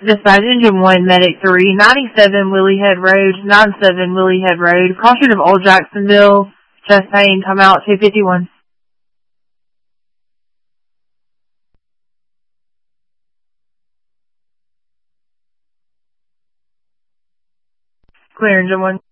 Dispatch Engine 1, Medic 3, 97 Willie Head Road, 97 Willie Head Road, crossing of Old Jacksonville, chest pain, come out 251. Clear Engine 1.